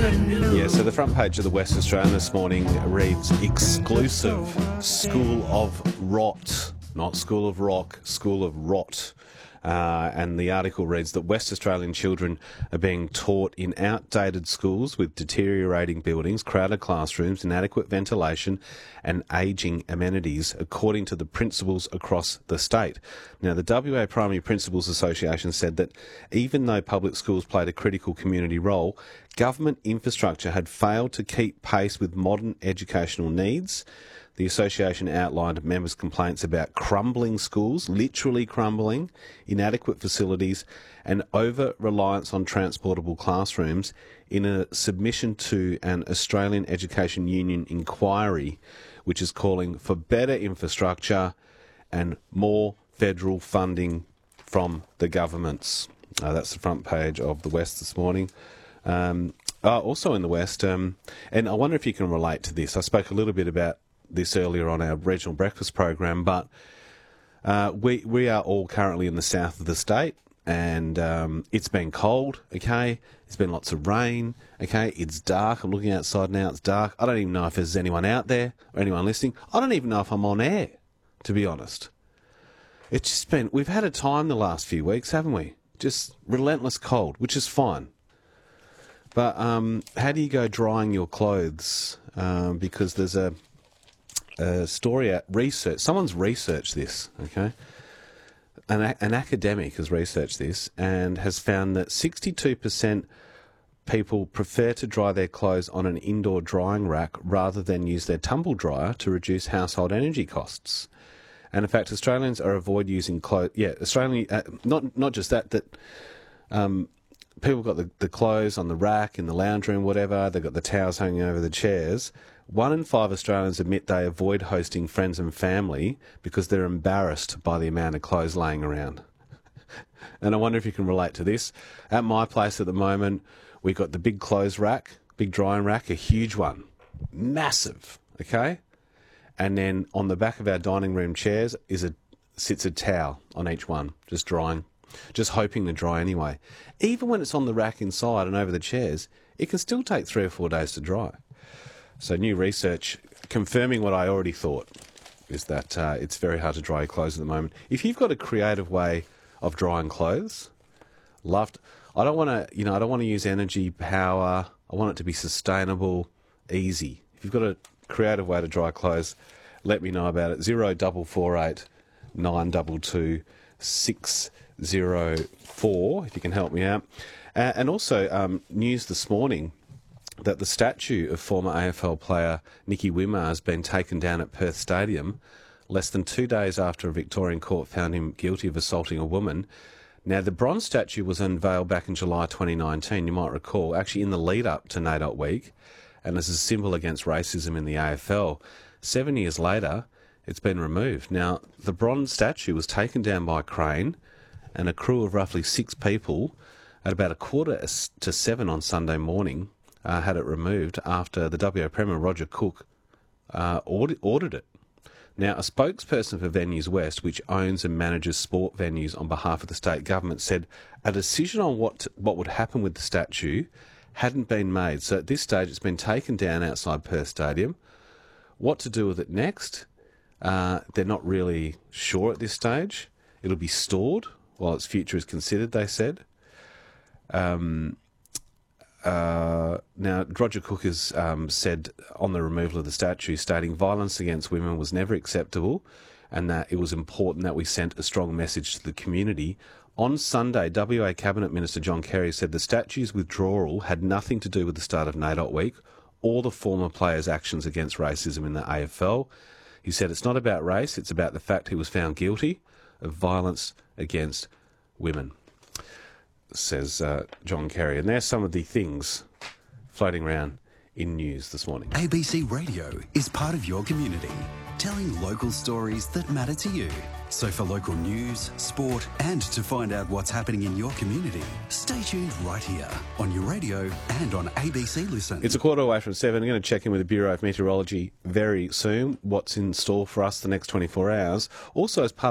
Yeah, so the front page of the West Australian this morning reads exclusive School of Rot, not School of Rock, School of Rot. And the article reads that West Australian children are being taught in outdated schools with deteriorating buildings, crowded classrooms, inadequate ventilation and ageing amenities, according to the principals across the state. Now, the WA Primary Principals Association said that even though public schools played a critical community role, government infrastructure had failed to keep pace with modern educational needs. The association outlined members' complaints about crumbling schools, literally crumbling, inadequate facilities and over-reliance on transportable classrooms in a submission to an Australian Education Union inquiry, which is calling for better infrastructure and more federal funding from the governments. That's the front page of the West this morning. Also in the West, and I wonder if you can relate to this. I spoke a little bit about this earlier on our regional breakfast program, but we are all currently in the south of the state, and it's been cold, okay? It's been lots of rain, okay? It's dark. I'm looking outside now, it's dark. I don't even know if there's anyone out there or anyone listening. I don't even know if I'm on air, to be honest. It's just been, we've had a time the last few weeks, haven't we? Just relentless cold, which is fine. But how do you go drying your clothes? Because there's a story at research. Someone's researched this, okay? An academic has researched this and has found that 62% people prefer to dry their clothes on an indoor drying rack rather than use their tumble dryer to reduce household energy costs. And in fact, Australians are avoid using clothes. Yeah, Australian. Not just that. People got the clothes on the rack in the lounge room, whatever. They've got the towels hanging over the chairs. 1 in 5 Australians admit they avoid hosting friends and family because they're embarrassed by the amount of clothes laying around. And I wonder if you can relate to this. At my place at the moment, we've got the big clothes rack, big drying rack, a huge one, massive, okay? And then on the back of our dining room chairs sits a towel on each one, just drying, just hoping to dry anyway. Even when it's on the rack inside and over the chairs, it can still take 3 or 4 days to dry. So new research confirming what I already thought is that it's very hard to dry your clothes at the moment. If you've got a creative way of drying clothes, I don't want to use energy, power. I want it to be sustainable, easy. If you've got a creative way to dry clothes, let me know about it. 0448 922 604 if you can help me out. And also news this morning that the statue of former AFL player Nicky Wimmer has been taken down at Perth Stadium less than 2 days after a Victorian court found him guilty of assaulting a woman. Now, the bronze statue was unveiled back in July 2019, you might recall, actually in the lead-up to NAIDOC Week, and as a symbol against racism in the AFL. 7 years later, it's been removed. Now, the bronze statue was taken down by a crane, and a crew of roughly 6 people at about 6:45 on Sunday morning had it removed after the WA Premier, Roger Cook, ordered it. Now, a spokesperson for Venues West, which owns and manages sport venues on behalf of the state government, said a decision on what would happen with the statue hadn't been made. So at this stage, it's been taken down outside Perth Stadium. What to do with it next? They're not really sure at this stage. It'll be stored while its future is considered, they said. Now, Roger Cook has said on the removal of the statue, stating violence against women was never acceptable and that it was important that we sent a strong message to the community. On Sunday, WA Cabinet Minister John Kerry said the statue's withdrawal had nothing to do with the start of NAIDOC Week or the former player's actions against racism in the AFL. He said it's not about race, it's about the fact he was found guilty of violence against women, says John Kerry. And there's some of the things floating around in news this morning. ABC Radio is part of your community, telling local stories that matter to you. So for local news, sport, and to find out what's happening in your community, stay tuned right here on your radio and on ABC Listen. It's 7:15. I'm going to check in with the Bureau of Meteorology very soon. What's in store for us the next 24 hours. Also, as part